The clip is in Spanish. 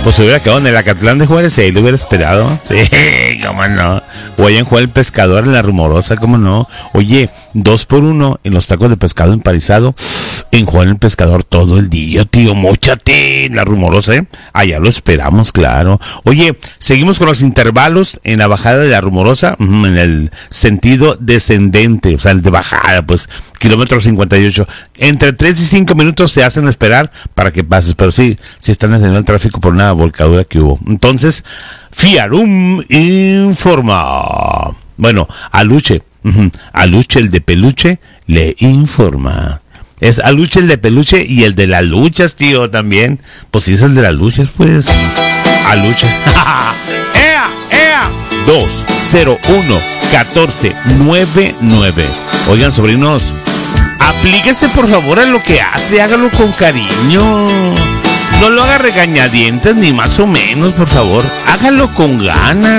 Pues se hubiera quedado en el Acatlán de Juárez y lo hubiera esperado. Sí, cómo no. O allá en Juan el Pescador, en La Rumorosa, cómo no. Oye, 2x1 en los tacos de pescado emparizado. En Juan el Pescador todo el día, tío. Móchate en La Rumorosa, ¿eh? Allá lo esperamos, claro. Oye, seguimos con los intervalos en la bajada de La Rumorosa, en el sentido descendente, o sea, el de bajada, pues, kilómetro 58. Entre 3 y 5 minutos te hacen esperar para que pases, pero sí están deteniendo el tráfico por una volcadura que hubo. Entonces, Fiarum informa. Bueno, Aluche el de peluche le informa. Es Aluche el de peluche y el de las luchas, tío, también. Pues sí, es el de las luchas, pues. Aluche. ¡Ea! 201-1499. Oigan, sobrinos, aplíquese por favor a lo que hace, hágalo con cariño. No lo haga regañadientes ni más o menos, por favor. Hágalo con ganas.